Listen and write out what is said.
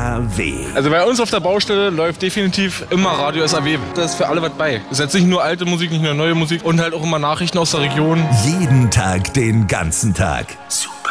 SAW. Also bei uns auf der Baustelle läuft definitiv immer Radio SAW. Da ist für alle was bei. Es ist jetzt nicht nur alte Musik, nicht nur neue Musik und halt auch immer Nachrichten aus der Region. Jeden Tag, den ganzen Tag.